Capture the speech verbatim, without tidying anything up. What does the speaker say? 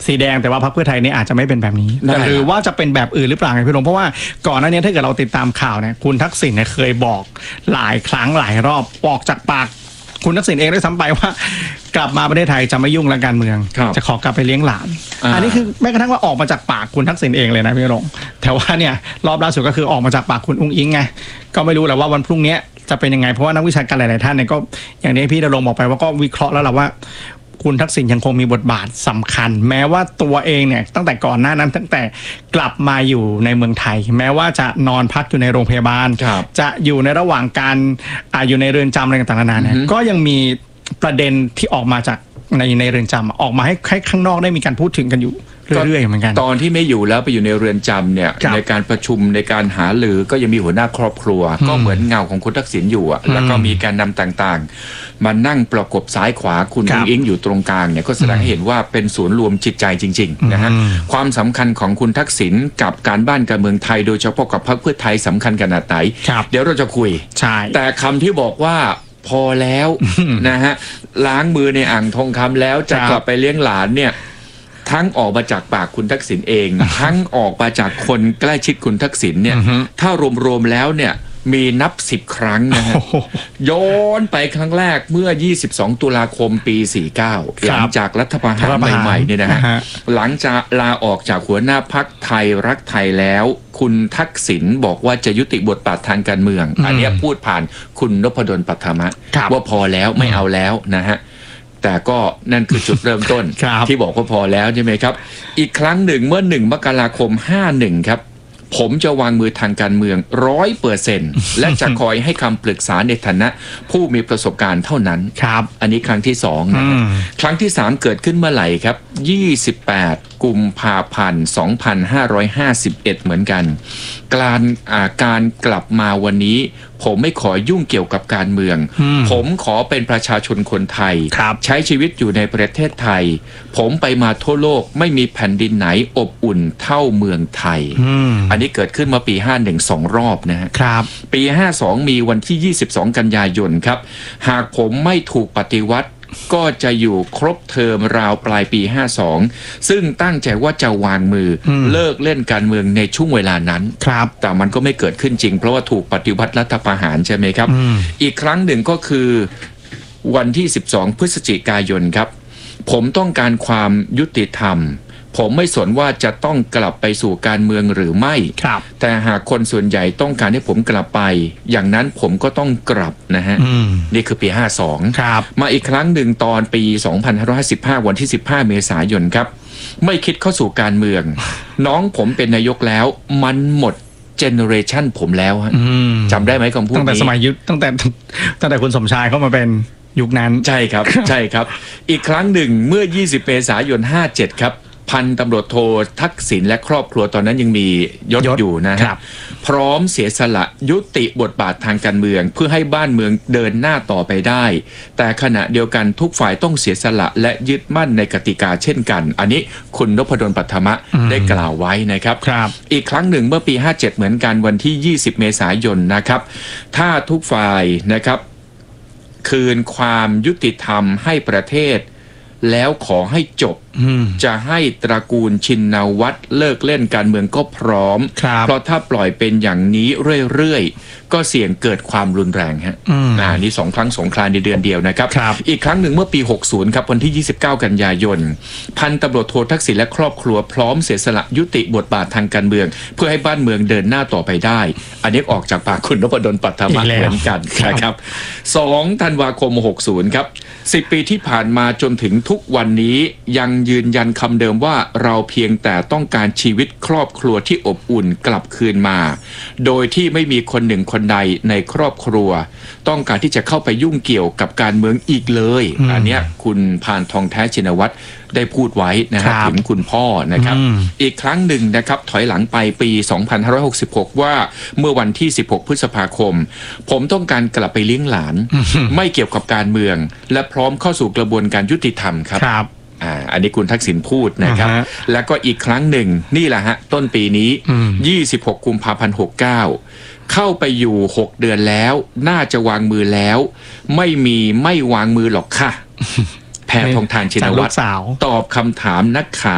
สีแดงแต่ว่าพรรคเพื่อไทยนี่อาจจะไม่เป็นแบบนี้หรือว่าจะเป็นแบบอื่นหรือเปล่าไงพี่ลงเพราะว่าก่อนหน้านี้ถ้าเกิดเราติดตามข่าวเนี่ยคุณทักษิณเนี่ยเคยบอกหลายครั้งหลายรอบบอกจากปากคุณทักษิณเองด้วยซ้ำไปว่ากลับมาประเทศไทยจะไม่ยุ่งเรื่องการเมืองจะขอกลับไปเลี้ยงหลานอันนี้คือแม้กระทั่งว่าออกมาจากปากคุณทักษิณเองเลยนะพี่ลงแต่ว่าเนี่ยรอบล่าสุดก็คือออกมาจากปากคุณอุ้งอิงไงก็ไม่รู้แหละว่าวันพรุ่งนี้จะเป็นยังไงเพราะว่านักวิชาการหลายๆท่านเนี่ยก็อย่างที่พี่ดำรงบอกไปว่าก็วิเคราะห์แล้วแหละว่าคุณทักษิณยังคงมีบทบาทสำคัญแม้ว่าตัวเองเนี่ยตั้งแต่ก่อนหน้านั้นตั้งแต่กลับมาอยู่ในเมืองไทยแม้ว่าจะนอนพักอยู่ในโรงพยาบาลจะอยู่ในระหว่างการอ่าอยู่ในเรือนจำอะไรต่างๆนานาเนี่ยก็ยังมีประเด็นที่ออกมาจากในในเรือนจำออกมาให้ให้ข้างนอกได้มีการพูดถึงกันอยู่เรื่อยๆเหมือนกันตอนที่ไม่อยู่แล้วไปอยู่ในเรือนจำเนี่ยในการประชุมในการหาหรือก็ยังมีหัวหน้าครอบครัวก็เหมือนเงาของคุณทักษิณอยู่แล้วก็มีการนำต่างๆมานั่งประกบซ้ายขวาคุณอุ้งอิงอยู่ตรงกลางเนี่ยก็แสดงให้เห็นว่าเป็นศูนย์รวมจิตใจจริงๆนะฮะความสำคัญของคุณทักษิณกับการบ้านการเมืองไทยโดยเฉพาะกับพรรคเพื่อไทยสำคัญขนาดไหนเดี๋ยวเราจะคุยแต่คำที่บอกว่าพอแล้วนะฮะล้างมือในอ่างทองคำแล้วจะกลับไปเลี้ยงหลานเนี่ยทั้งออกมาจากปากคุณทักษิณเองทั้งออกมาจากคนใกล้ชิดคุณทักษิณเนี่ยถ้ารวมๆแล้วเนี่ยมีนับสิบครั้งนะฮะย้อนไปครั้งแรกเมื่อยี่สิบสองตุลาคมปีสี่สิบเก้าหลังจากรัฐประหารใหม่ๆเนี่ยนะฮะหลังจากลาออกจากหัวหน้าพรรคไทยรักไทยแล้วคุณทักษิณบอกว่าจะยุติบทบาททางการเมืองอันนี้พูดผ่านคุณนพดลปัทมะว่าพอแล้วไม่เอาแล้วนะฮะแต่ก็นั่นคือจุดเริ่มต้น ที่บอกว่าพอแล้วใช่ไหมครับอีกครั้งหนึ่งเมื่อหนึ่งมกราคมห้าสิบเอ็ดครับผมจะวางมือทางการเมืองร้อยเปอร์เซ็นต์และจะคอยให้คำปรึกษาในฐานะผู้มีประสบการณ์เท่านั้นครับอันนี้ครั้งที่สองนะครั้งที่สามเกิดขึ้นเมื่อไหร่ครับยี่สิบแปดกุมภาพันธ์สองพันห้าร้อยห้าสิบเอ็ดเหมือนกันการการกลับมาวันนี้ผมไม่ขอยุ่งเกี่ยวกับการเมืองผมขอเป็นประชาชนคนไทยใช้ชีวิตอยู่ในประเทศไทยผมไปมาทั่วโลกไม่มีแผ่นดินไหนอบอุ่นเท่าเมืองไทยอันนี้เกิดขึ้นมาปีห้าสิบเอ็ด สองรอบนะฮะปีห้าสิบสองมีวันที่ยี่สิบสองกันยายนครับหากผมไม่ถูกปฏิวัติก็จะอยู่ครบเทอมราวปลายปีห้าสิบสองซึ่งตั้งใจว่าจะวางมือเลิกเล่นการเมืองในช่วงเวลานั้นครับแต่มันก็ไม่เกิดขึ้นจริงเพราะว่าถูกปฏิวัติรัฐประหารใช่ไหมครับอีกครั้งหนึ่งก็คือวันที่สิบสองพฤศจิกายนครับผมต้องการความยุติธรรมผมไม่สนว่าจะต้องกลับไปสู่การเมืองหรือไม่แต่หากคนส่วนใหญ่ต้องการให้ผมกลับไปอย่างนั้นผมก็ต้องกลับนะฮะนี่คือปีห้าสิบสองมาอีกครั้งหนึ่งตอนปีสองพันห้าร้อยห้าสิบห้าวันที่สิบห้าเมษายนครับไม่คิดเข้าสู่การเมืองน้องผมเป็นนายกแล้วมันหมดเจเนอเรชันผมแล้วฮะจำได้ไหมคำพูดนี้ตั้งแต่สมัยยุทธตั้งแต่ตั้งแต่คุณสมชายเข้ามาเป็นยุคนั้นใช่ครับใช่ครับอีกครั้งหนึ่งเมื่อยี่สิบเมษายนห้าสิบเจ็ดครับพันตำรวจโททักษิณและครอบครัวตอนนั้นยังมียศอยู่นะครับพร้อมเสียสละยุติบทบาททางการเมืองเพื่อให้บ้านเมืองเดินหน้าต่อไปได้แต่ขณะเดียวกันทุกฝ่ายต้องเสียสละและยึดมั่นในกติกาเช่นกันอันนี้คุณนพดลปัทมะได้กล่าวไว้นะครับอีกครั้งหนึ่งเมื่อปีห้าสิบเจ็ดเหมือนกันวันที่ยี่สิบเมษายนนะครับถ้าทุกฝ่ายนะครับคืนความยุติธรรมให้ประเทศแล้วขอให้จบจะให้ตระกูลชินวัตรเลิกเล่นการเมืองก็พร้อมเพราะถ้าปล่อยเป็นอย่างนี้เรื่อยๆก็เสี่ยงเกิดความรุนแรงฮะอ่านี่สองครั้งสงครามในเดือนเดียวนะครับอีกครั้งหนึ่งเมื่อปีหกสิบครับวันที่ยี่สิบเก้ากันยายนพันตำรวจโททักษิณและครอบครัวพร้อมเสียสละยุติบทบาททางการเมืองเพื่อให้บ้านเมืองเดินหน้าต่อไปได้อันนี้ออกจากปากคุณนพดลปัทมะเหมือนกันนะครับสองธันวาคมหกสิบครับสิบปีที่ผ่านมาจนถึงทุกวันนี้ยังยืนยันคำเดิมว่าเราเพียงแต่ต้องการชีวิตครอบครัวที่อบอุ่นกลับคืนมาโดยที่ไม่มีคนหนึ่งคนใดในครอบครัวต้องการที่จะเข้าไปยุ่งเกี่ยวกับการเมืองอีกเลยอันเนี้ยคุณพานทองแท้ชินวัตรได้พูดไว้นะครับถึงคุณพ่อนะครับอีกครั้งหนึ่งนะครับถอยหลังไปปีสองพันห้าร้อยหกสิบหกว่าเมื่อวันที่สิบหกพฤษภาคมผมต้องการกลับไปเลี้ยงหลานไม่เกี่ยวกับการเมืองและพร้อมเข้าสู่กระบวนการยุติธรรมครับอ่าอันนี้คุณทักษิณพูดนะครับแล้วก็อีกครั้งหนึ่งนี่แหละฮะต้นปีนี้ยี่สิบหกกุมภาพันธ์หกสิบเก้าเข้าไปอยู่หกเดือนแล้วน่าจะวางมือแล้วไม่มีไม่วางมือหรอกค่ะแพทองธารชินวัตรตอบคำถามนักข่าว